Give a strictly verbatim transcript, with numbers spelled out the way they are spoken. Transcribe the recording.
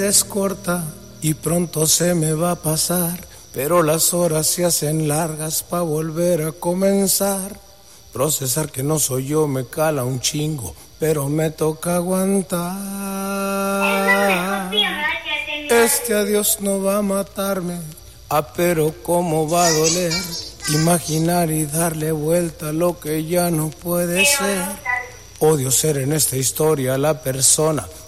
Es corta y pronto se me va a pasar, pero las horas se hacen largas pa' volver a comenzar. Procesar que no soy yo me cala un chingo, pero me toca aguantar. Este adiós no va a matarme, ah, pero cómo va a doler imaginar y darle vuelta a lo que ya no puede ser. Odio ser en esta historia la persona